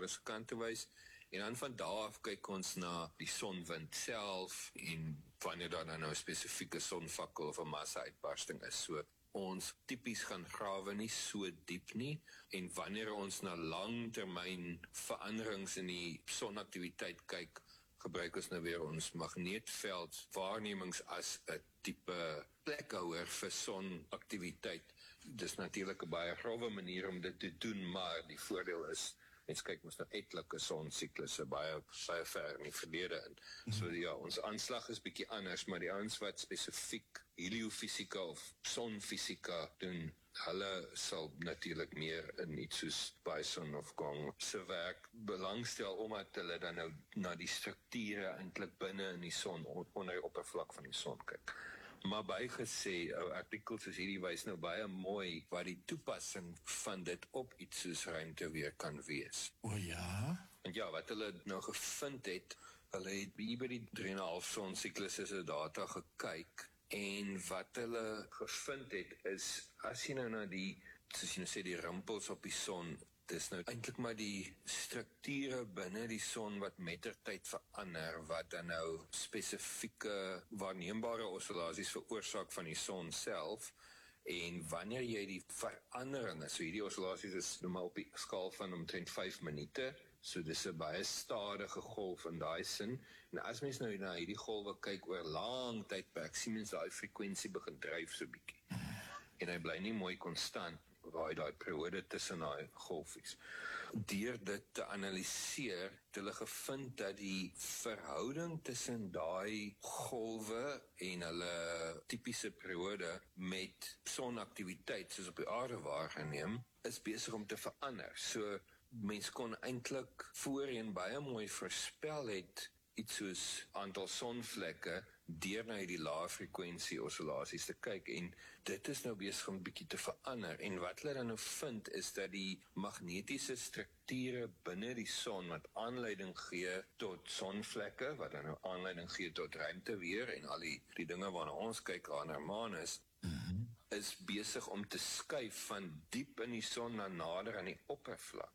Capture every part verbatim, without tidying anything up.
aarde se kant te wys. En dan van daar af kyk ons na die sonwind self en wanneer daar dan nou 'n spesifieke sonvakkel of 'n massa-uitbarsting is. So ons tipies gaan grawe nie so diep nie, en wanneer ons na langtermyn veranderings in die sonaktiwiteit kyk, gebruik ons nou weer ons magneetveld waarnemings as 'n tipe plekhouer vir sonaktiwiteit. Dis natuurlik 'n baie grouwe manier om dit te doen, maar die voordeel is, mens kyk ons nou etlike sonsiklusse baie, baie ver in die verlede in. So ja, ons aanslag is bietjie anders, maar die ouens wat spesifiek heliofisika of sonfisika doen, hulle sal natuurlik meer in iets soos Bison of Gong se werk belangstel, omdat hulle dan nou na die strukture eintlik binne in die son, onder die oppervlak van die son kyk. Maar bygesê, ou artikels soos hierdie wys nou baie mooi wat die toepassing van dit op iets soos ruimte weer kan wees. O ja? En ja, wat hulle nou gevind het, hulle het by die drie en 'n half sonsiklusse se data gekyk, en wat hulle gevind het is, as jy nou na die, soos jy nou sê, die rimpels op die son, dis nou eintlik maar die strukture binne die son wat mettertyd verander, wat dan nou spesifieke waarneembare oscillasies veroorsaak van die son self, en wanneer jy die veranderinge, so hierdie oscillasies is nou maar op die skaal van omtrent vyf minute, so dis 'n baie stadige golf in daai sin, en as mens nou na hierdie golwe kyk oor lang tydperk, sien mens daai frekwensie begin dryf so bietjie, en hy bly nie mooi konstant, waar daai periode tussen daai golfies. Deur dit te analiseer, het hulle gevind dat die verhouding tussen daai golwe en hulle tipiese periode met sonaktiwiteit, soos op die aarde waargeneem, is besig om te verander. So mens kon eintlik voorheen baie mooi voorspel het iets soos aantal sonvlekke deur na hierdie lae frekwensie oscillasies te kyk, en dit is nou besig om bietjie te verander, en wat hulle dan nou vind is dat die magnetiese strukture binne die son wat aanleiding gee tot sonvlekke, wat dan nou aanleiding gee tot ruimteweer en al die, die dinge waarna ons kyk aan Hermanus, mm-hmm. is besig om te skuif van diep in die son na nader aan die oppervlak.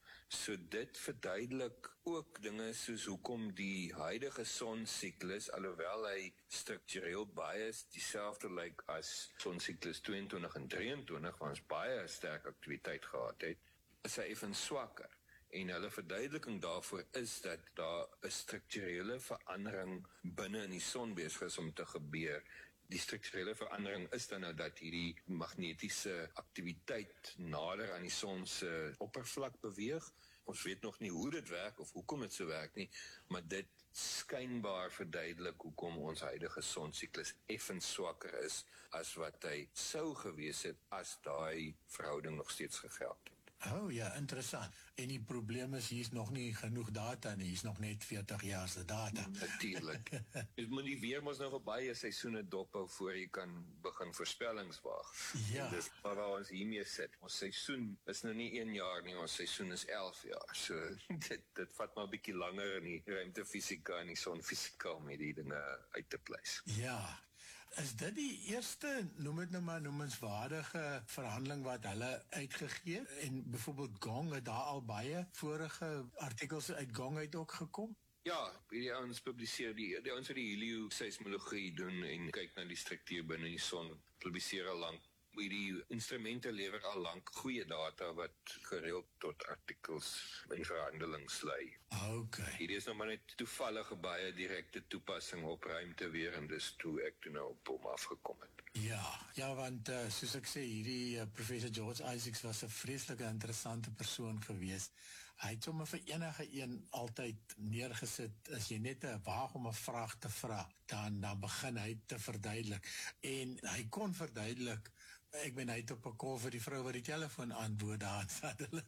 So dit verduidelik ook dinge soos hoekom die huidige sonsiklus, alhoewel hy struktureel baie dieselfde lyk as sonsiklus tweeëntwintig en drieëntwintig, waar ons baie sterk aktiwiteit gehad het, is hy even swakker. En hulle verduideliking daarvoor is dat daar 'n strukturele verandering binne in die son besig is om te gebeur. Die strukturele verandering is dan nou dat hierdie magnetiese aktiwiteit nader aan die son se oppervlak beweeg. Ons weet nog nie hoe dit werk of hoekom dit so werk nie, maar dit skynbaar verduidelik hoekom ons huidige sonsiklus effens swakker is as wat hy sou gewees het as daai verhouding nog steeds gegeld het. Oh ja, interessant. En die probleem is, hier is nog nie genoeg data nie, hier is nog net veertig jaar se data. Natuurlijk. Jy moet die weer mos nou vir baie seisoene dophou voor jy kan begin voorspellings waag. Ja. En dis waar, waar ons hiermee sit. Ons seisoen is nou nie een jaar nie, ons seisoen is elf jaar. So dit, dit vat maar 'n bietjie langer in die ruimtefisika en die sonfisika om hierdie dinge uit te pleis. Ja. Is dit die eerste, noem het nou maar noemenswaardige verhandeling wat hulle uitgegee? En byvoorbeeld Gong, het daar al baie vorige artikels uit Gong uit ook gekom? Ja, die ouens publiseer, die, die ouens wat die helioseismologie doen en kyk na die struktuur binne die son, publiseer al lang. Die instrumente lewer al lank goeie data wat gereeld tot artikels en verhandelings lei. Okay. Hierdie is nou maar net toevallige baie direkte toepassing op ruimteweer, en dis toe ek toe nou op hom afgekom het. Ja, ja, want uh, soos ek sê, hierdie uh, professor George Isaacs was 'n vreeslike interessante persoon gewees. Hy het sommer vir enige een altyd neergesit, as jy net 'n waag om 'n vraag te vra, dan, dan begin hy te verduidelik. En hy kon verduidelik, ek ben uit op 'n call vir die vrou wat die telefoon antwoord daar, dat hulle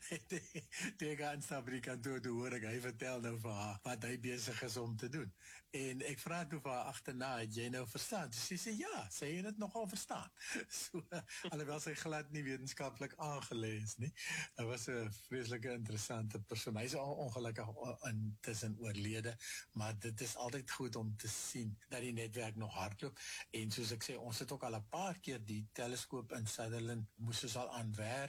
tegen aanstap by die kantoor toe hoor ek, hy vertel nou vir haar wat hy besig is om te doen. En ek vraag toe vir haar agterna, het jy nou verstaan? Sy sê ja, sy het het nogal verstaan. So, alhoewel sy glad nie wetenskaplik aangelees nie. Hy was 'n vreeslike interessante persoon. Hy is al ongelukkig intussen oorlede, maar dit is altyd goed om te sien dat die netwerk nog hardloop. En soos ek sê, ons het ook al 'n paar keer die teleskoop in Sutherland moes ons al aan werk,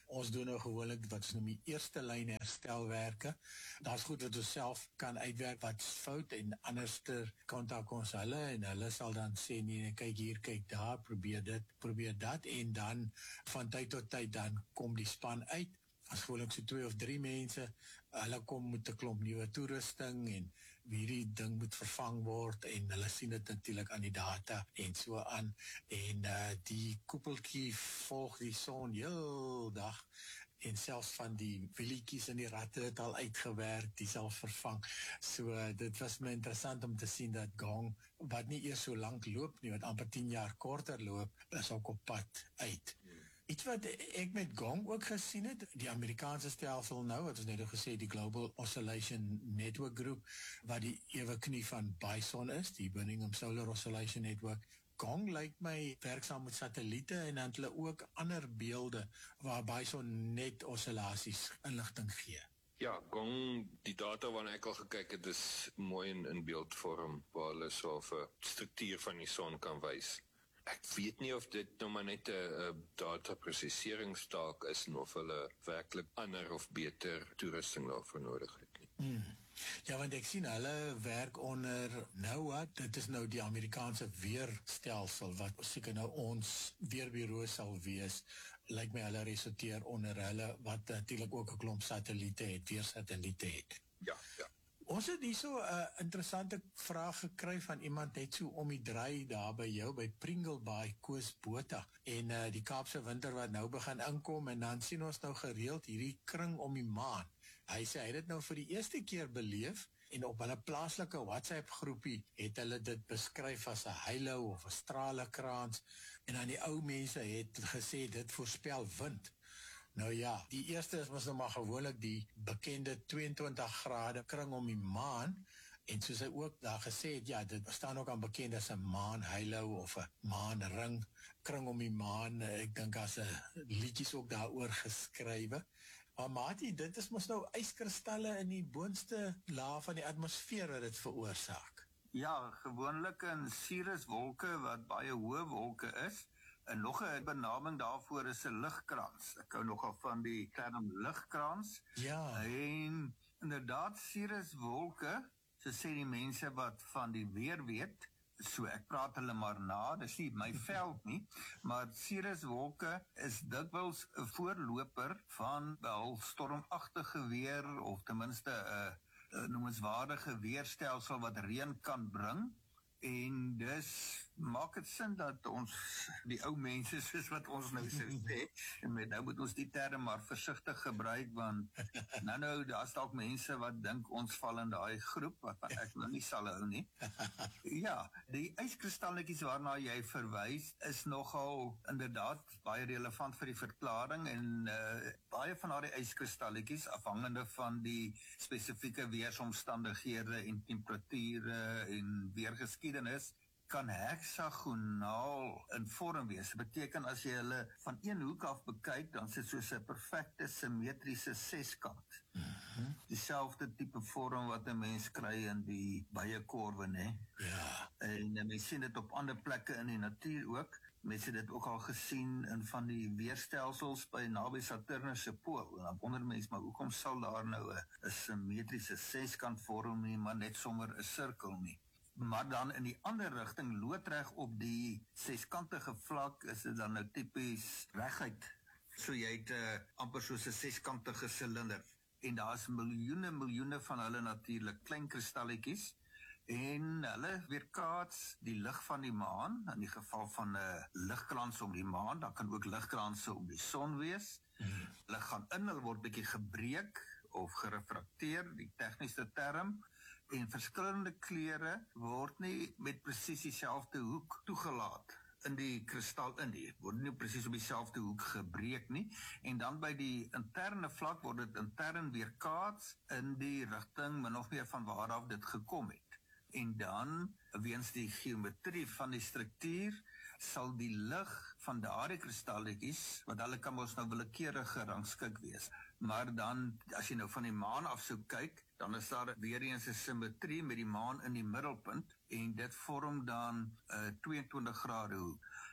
Ons doen nou gewoonlik wat ons noem die eerste lyn herstelwerke. Daar's goed wat ons self kan uitwerk wat fout en anderster kontak ons hulle en hulle sal dan sê nee, kyk hier, kyk daar, probeer dit, probeer dat en dan van tyd tot tyd dan kom die span uit. As gewoonlik so twee of drie mense, hulle kom met 'n klomp nuwe toerusting en hierdie ding moet vervang word en hulle sien dit natuurlik aan die data en so aan en uh, die koepeltjie volg die son heel dag en selfs van die wielietjies en die ratte het al uitgewerk, die sal vervang. So uh, dit was my interessant om te sien dat Gong, wat nie eers so lank loop nie, wat amper tien jaar korter loop, is ook op pad uit. Iets wat ek met Gong ook gesien het, die Amerikaanse stelsel nou, wat ons net al gesê, die Global Oscillation Network Group, wat die ewe knie van Bison is, die Birmingham Solar Oscillation Network. Gong lyk my werksaam met satelliete en dan het hulle ook ander beelde waar Bison net oscillasies inligting gee. Ja, Gong, die data waarna ek al gekyk het, is mooi in, in beeldvorm, waar hulle so 'n struktuur van die son kan wys. Ek weet nie of dit nou maar net 'n data-prosesseringstaak is en of hulle werklik ander of beter toerusting daarvoor nodig het nie. Hmm. Ja, want ek sien hulle werk onder NOAA, dit is nou die Amerikaanse weerstelsel, wat seker nou ons weerbureau sal wees, lyk my hulle resulteer onder hulle, wat natuurlik ook 'n klomp satelliete het, weersatelliete het. Ja, ja. Ons het hier so 'n uh, interessante vraag gekry van iemand net so om die draai daar by jou, by Pringle Bay, Koos Botha, en uh, die Kaapse winter wat nou begin inkom, en dan sien ons nou gereeld hierdie kring om die maan. Hy sê, hy het dit nou vir die eerste keer beleef, en op hulle plaaslike WhatsApp groepie het hulle dit beskryf as 'n halo of 'n stralekrans, en dan die ou mense het gesê, dit voorspel wind. Nou ja, die eerste is mos nou maar gewoonlik die bekende tweeëntwintig grade kring om die maan, en soos hy ook daar gesê het, ja, dit bestaan ook aan bekend as 'n maanhalo of 'n maanring, kring om die maan, ek dink as 'n liedjies ook daaroor geskrywe. Maar Mati, dit is mos nou yskristalle in die boonste laag van die atmosfeer wat dit veroorsaak. Ja, gewoonlik in cirruswolke wat baie hoë wolke is. En nog 'n benaming daarvoor is 'n ligkrans. Ek hou nogal van die term ligkrans. Ja. En inderdaad, cirruswolke, so sê die mense wat van die weer weet, so ek praat hulle maar na, dis nie my veld nie, maar cirruswolke is dikwels 'n voorloper van wel stormagtige weer, of ten minste 'n uh, noemenswaardige weerstelsel wat reën kan bring. En dus maak het sin dat ons, die ou mense, soos wat ons nou so sê, en met nou moet ons die term maar versigtig gebruik, want nou nou, daar is dalk mense wat dink ons val in daai groep, wat ek nou nie sal hou nie. Ja, die yskristalletjies waarna jy verwys, is nogal inderdaad baie relevant vir die verklaring, en uh, baie van daai yskristalletjies, afhangende van die spesifieke weersomstandighede en temperature en weergeskiedenis, kan heksagonaal in vorm wees. Dit beteken as jy hulle van een hoek af bekyk, dan is dit soos 'n perfekte simmetriese seskant. Mm-hmm. Dieselfde tipe vorm wat 'n mens kry in die byekorwe, né? Ja. En, en mens sien dit op ander plekke in die natuur ook. Mense het dit ook al gesien in van die weerstelsels by naby Saturnus se pool. En dan wonder mense, maar hoekom sal daar nou 'n simmetriese seskant vorm nie, maar net sommer 'n sirkel nie? Maar dan in die ander rigting, loodreg op die seskantige vlak, is dit dan nou tipies reguit. So jy het uh, amper soos 'n seskantige silinder. En daar is miljoene, miljoene van hulle natuurlik, klein kristalletjies. En hulle weerkaats die lig van die maan, in die geval van 'n uh, ligkrans om die maan, dan kan ook ligkranse om die son wees. Mm. Hulle gaan in, hulle word bietjie gebreek of gerefrakteer, die tegniese term. En verskillende kleure word nie met presies dieselfde hoek toegelaat in die kristal in die, word nie presies op dieselfde hoek gebreek nie, en dan by die interne vlak word dit intern weerkaats in die rigting min of meer van waar af dit gekom het. En dan, weens die geometrie van die struktuur, sal die lig van daardie kristalletjies, wat hulle kan ons nou willekeurig gerangskik wees, maar dan, as jy nou van die maan af sou kyk, dan is daar weer eens 'n simmetrie met die maan in die middelpunt, en dit vorm dan 'n uh, tweeëntwintig grade hoek.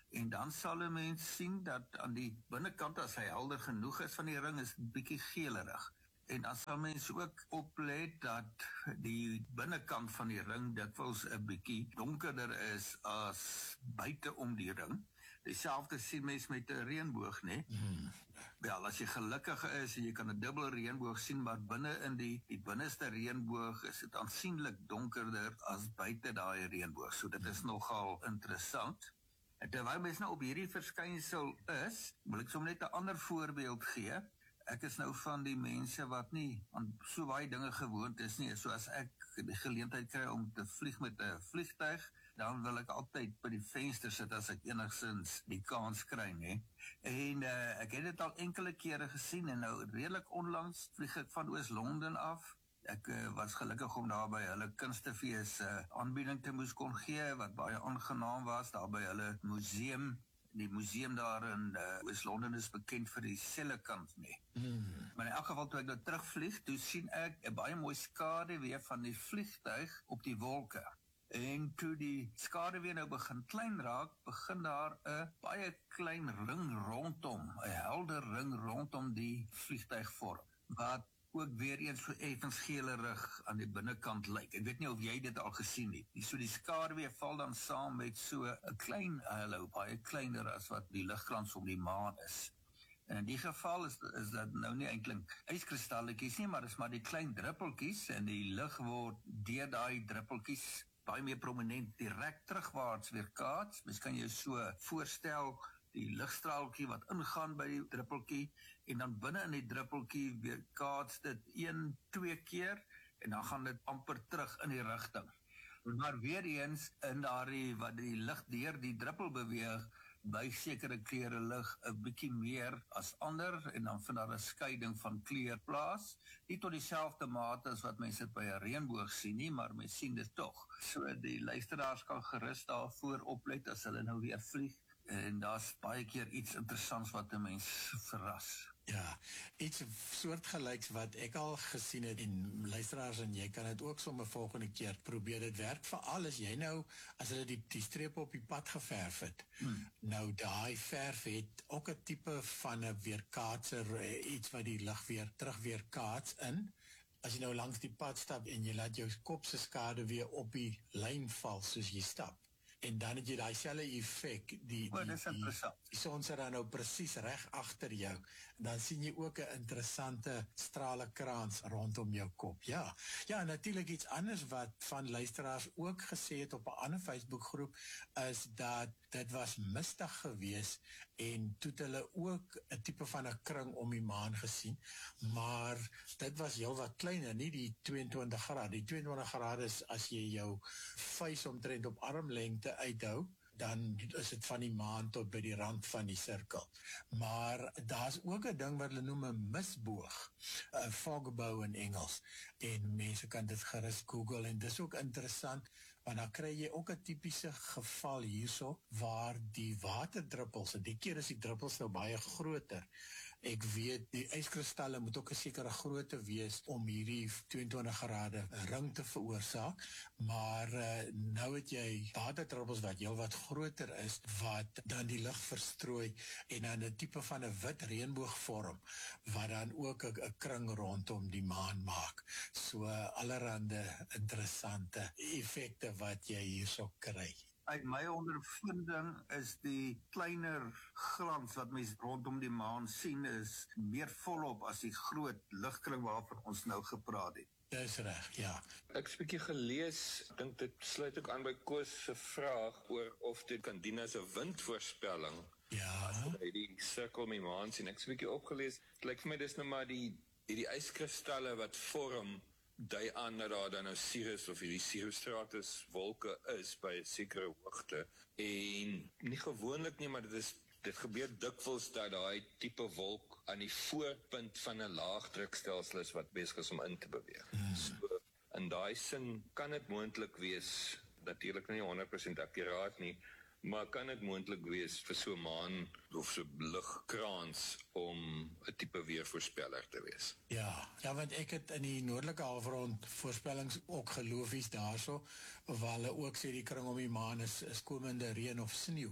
En dan sal 'n mens sien dat aan die binnekant, as hy helder genoeg is van die ring, is bietjie geelerig. En dan sal mens ook oplet dat die binnekant van die ring dikwels 'n bietjie donkerder is as buite om die ring. Dieselfde sien mens met 'n reënboog, né? Mm. Wel, as jy gelukkig is en jy kan 'n dubbel reënboog sien, maar binne in die die binneste reënboog is dit aansienlik donkerder as buite daai reënboog. So dit is nogal interessant. En terwyl mens nou op hierdie verskynsel is, wil ek sommer net 'n ander voorbeeld gee. Ek is nou van die mense wat nie aan so baie dinge gewoond is nie. So as ek die geleentheid kry om te vlieg met 'n vliegtuig, dan wil ek altyd by die venster sit as ek enigsins die kans kry, né? En uh, ek het dit al enkele kere gesien en nou redelik onlangs vlieg ek van Oos-London af. Ek uh, was gelukkig om daar by hulle kunstefees uh, aanbieding te moes kon gee, wat baie aangenaam was, daar by hulle museum. Die museum daar in uh, Oos-London is bekend vir die sellekant, nee. Mm. Maar in elk geval, toe ek nou terugvlieg, toe sien ek 'n baie mooi skaduwee van die vliegtuig op die wolke. En toe die skaduwee nou begin klein raak, begin daar 'n baie klein ring rondom, 'n helder ring rondom die vliegtuig vorm, wat ook weer eens so effens geelerig aan die binnekant lyk. Ek weet nie of jy dit al gesien het. So die skaduwee val dan saam met so 'n klein halo, baie kleiner as wat die ligkrans om die maan is. En in die geval is, is dat nou nie eintlik yskristalletjies nie, maar dis maar die klein druppeltjies en die lig word deur daai druppeltjies baie meer prominent direk terugwaarts weerkaats. Mens kan jou so voorstel, die ligstraaltjie wat ingaan by die druppeltjie en dan binne in die druppeltjie weerkaats dit een, twee keer en dan gaan dit amper terug in die rigting. Maar weer eens in daardie wat die lig deur die druppel beweeg, by sekere kleure lig 'n bietjie meer as ander en dan vind daar 'n skeiding van kleur plaas. Nie tot dieselfde mate as wat mense dit by 'n reënboog sien nie, maar mense sien dit tog. So die luisteraars kan gerus daarvoor oplet as hulle nou weer vlieg. En daar's baie keer iets interessants wat 'n mens verras. Ja, iets soortgelyks wat ek al gesien het en luisteraars en jy kan dit ook sommer volgende keer probeer. Dit werk veral as jy nou, as hulle die, die strepe op die pad geverf het. Hmm. Nou daai verf het ook 'n tipe van 'n weerkaatser, iets wat die lig weer terug weerkaats in. As jy nou langs die pad stap en jy laat jou kop se skade weer op die lyn val soos jy stap. En dan het jy daai selfe effek, die, die, oh, die, die, die son sit dan nou presies reg agter jou. En dan sien jy ook 'n interessante stralekrans rondom jou kop. Ja, ja, natuurlik iets anders wat van luisteraars ook gesê het op 'n ander Facebookgroep, is dat dit was mistig gewees en toe het hulle ook 'n tipe van 'n kring om die maan gesien, maar dit was heel wat kleiner, nie die twee en twintig grade. Die twee en twintig grade is as jy jou vuis omtrent op armlengte uithou, dan is dit van die maan tot by die rand van die sirkel. Maar daar's ook 'n ding wat hulle noem 'n misboog, 'n fogbow in Engels, en mense kan dit gerus Google, en dis ook interessant, want dan kry jy ook 'n tipiese geval hierso, waar die waterdruppels, en die keer is die druppels nou baie groter. Ek weet, die yskristalle moet ook 'n sekere grootte wees om hierdie twee en twintig grade ring te veroorsaak, maar uh, nou het jy waterdruppels wat heel wat groter is, wat dan die lig verstrooi en dan 'n tipe van 'n wit reënboog vorm, wat dan ook 'n kring rondom die maan maak. So uh, allerhande interessante effekte wat jy hierso kry. Uit my ondervinding is die kleiner glans wat mens rondom die maan sien is meer volop as die groot ligkring waarvan ons nou gepraat het. Dis reg, ja. Ek het 'n bietjie gelees, ek dink dit sluit ook aan by Koos se vraag oor of dit kan dien as 'n windvoorspelling. Ja. As jy die sirkel om die maan sien. Ek het 'n bietjie opgelees. Dit lyk vir my dis nou maar die hierdie yskristalle wat vorm dui aan dat daar dan nou cirrus of hierdie cirrostratus wolke is by 'n sekere hoogte. En nie gewoonlik nie, maar dit is dit gebeur dikwels dat daai tipe wolk aan die voorpunt van 'n laagdrukstelsel is wat besig is om in te beweeg. Hmm. So in daai sin kan dit moontlik wees, natuurlik nie honderd persent akkuraat nie, maar kan dit moontlik wees vir so 'n maan of so ligkrans om 'n tipe weervoorspeller te wees? Ja, ja, want ek het in die noordelike halfrond voorspellings ook geloofies daarso, waar hulle ook sê die kring om die maan is, is komende reën of sneeu.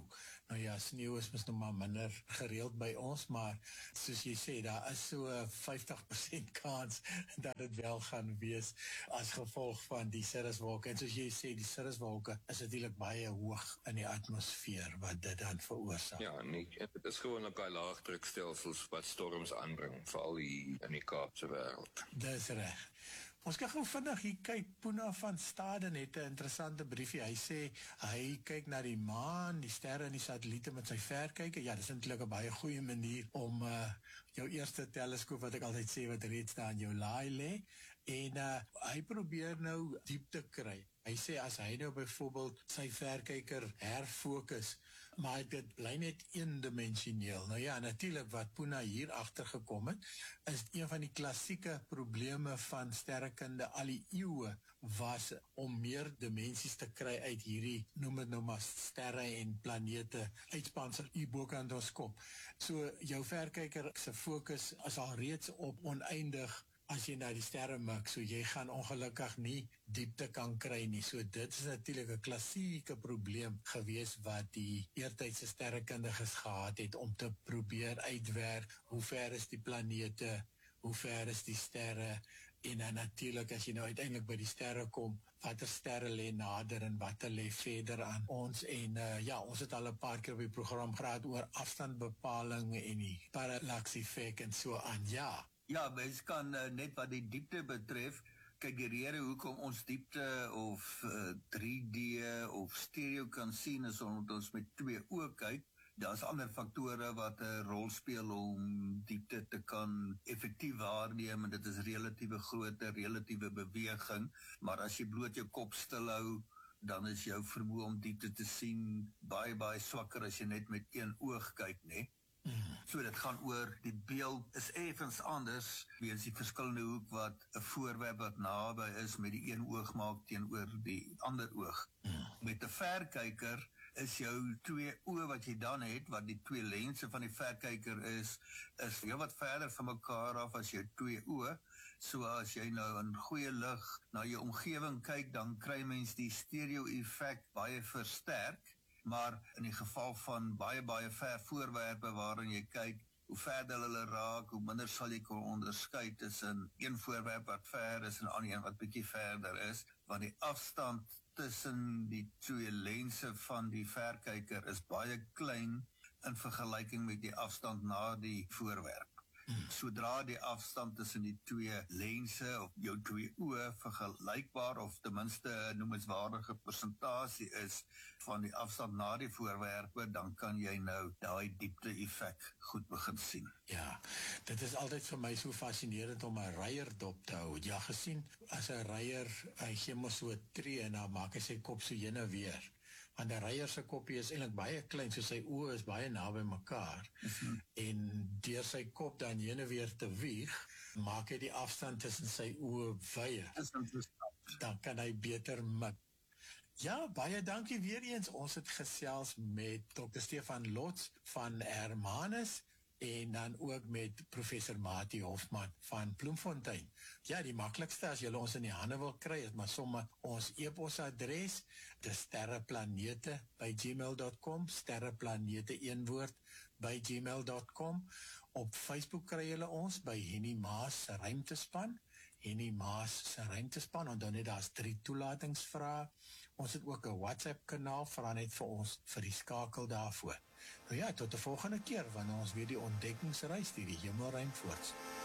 Nou ja, sneeu is mis nog maar minder gereeld by ons, maar soos jy sê, daar is so vyftig persent kans dat dit wel gaan wees as gevolg van die cirruswolke. En soos jy sê, die cirruswolke is natuurlijk baie hoog in die atmosfeer wat dit dan veroorsaak. Ja, nee, dit is gewoonlik die laagdrukstelsels wat storms aanbring, veral hier in die Kaapse wêreld. Dis reg. Ons kan gou vinnig hier kyk, Puna van Staden het 'n interessante briefie. Hy sê, hy kyk na die maan, die sterre en die satelliete met sy verkyker. Ja, dis eintlik 'n baie goeie manier om uh, jou eerste teleskoop, wat ek altyd sê, wat reeds daar in jou laai lê. En uh, hy probeer nou diepte kry. Hy sê, as hy nou byvoorbeeld sy verkyker herfokus, maar dit bly net eendimensioneel. Nou ja, natuurlik wat Puna hier agtergekom het, is een van die klassieke probleme van sterrekunde al die eeue was om meer dimensies te kry uit hierdie, noem het nou maar sterre en planete, uitspansel hier bokant ons kop. So jou verkyker se fokus is al reeds op oneindig as jy na die sterre mik, so jy gaan ongelukkig nie diepte kan kry nie. So dit is natuurlik 'n klassieke probleem gewees wat die eertydse sterrekundiges gehad het om te probeer uitwerk hoe ver is die planete, hoe ver is die sterre, en dan natuurlik as jy nou uiteindelik by die sterre kom, watter sterre lê nader en watter lê verder aan ons. En uh, ja, ons het al 'n paar keer op die program gehad oor afstandbepaling en die parallax-effek en so aan. Ja. Ja, mens kan uh, net wat die diepte betref, kyk die rede hoekom ons diepte of uh, drie D of stereo kan sien is omdat ons met twee oë kyk. Daar's ander faktore wat 'n rol speel om diepte te kan effektief waarneem, en dit is relatiewe grootte, relatiewe beweging, maar as jy bloot jou kop stil hou, dan is jou vermoë om diepte te sien baie baie swakker as jy net met een oog kyk, né? Mm. So dit gaan oor die beeld is effens anders weens die verskillende hoek wat 'n voorwerp wat naby is met die een oog maak teenoor die ander oog. Mm. Met 'n verkyker is jou twee oë wat jy dan het, wat die twee lense van die verkyker is, is heel wat verder van mekaar af as jou twee oë. So as jy nou in goeie lig na jou omgewing kyk, dan kry mens die stereo-effek baie versterk. Maar in die geval van baie, baie ver voorwerpe waarin jy kyk, hoe verder hulle raak, hoe minder sal jy kon onderskei tussen een voorwerp wat ver is en ander een wat bietjie verder is, want die afstand tussen die twee lense van die verkyker is baie klein in vergelyking met die afstand na die voorwerp. Hmm. Sodra die afstand tussen die twee lense of jou twee oë vergelykbaar of ten minste 'n noemenswaardige persentasie is van die afstand na die voorwerpe, dan kan jy nou daai diepte-effek goed begin sien. Ja, dit is altyd vir my so fascinerend om 'n reier dop te hou. Ja, gesien as 'n reier, hy gee mos so 'n tree en dan maak hy sy kop so heen en weer. Want die reier se koppie is eintlik baie klein, so sy oë is baie naby mekaar. Mm-hmm. En deur sy kop dan heen en weer te wieg, maak hy die afstand tussen sy oë wye. Dan kan hy beter mik. Ja, baie dankie weer eens. Ons het gesels met dokter Stefan Lots van Hermanus en dan ook met professor Mati Hofman van Bloemfontein. Ja, die maklikste as julle ons in die hande wil kry, is maar sommer ons e-posadres, dis sterreplanete by gmail dot com, sterreplanete een woord by gmail dot com. Op Facebook kry julle ons by Henny Maas se ruimtespan, Henny Maas se ruimtespan, en dan het daar's drie toelatingsvrae. Ons het ook 'n WhatsApp kanaal, vra net vir ons vir die skakel daarvoor. Nou ja, tot die volgende keer wanneer ons weer die ontdekkingsreis deur die hemelruim voortsit.